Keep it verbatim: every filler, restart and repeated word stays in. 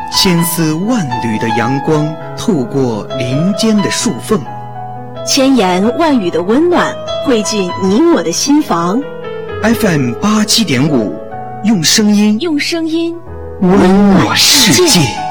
千丝万缕的阳光透过林间的树缝， 千言万语的温暖汇进你我的心房。 F M 八七点五，用声音用声音温暖世界。